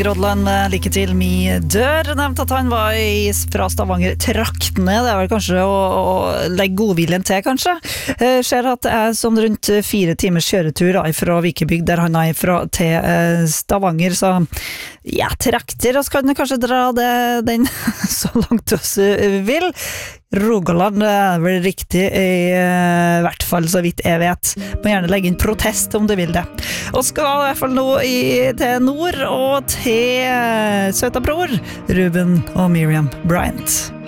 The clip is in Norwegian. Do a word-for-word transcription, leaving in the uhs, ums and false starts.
Rodland med lykke til min dør. Nevnt at han var i, fra Stavanger traktene. Det er vel kanskje å, å legge godviljen til, kanskje. Eh, ser at det er sånn rundt fire timers kjøretur da, fra Vikebygd, der han er fra, til eh, Stavanger. Så ja, trakter, og så kan du kanskje dra det, den så langt du vil. Rogaland er vel riktig i uh, hvert fall så vidt jeg vet. Må gjerne legge inn protest om du vil det. Og skal i hvert fall nå i, til nord og til uh, søta bror Ruben og Miriam Bryant.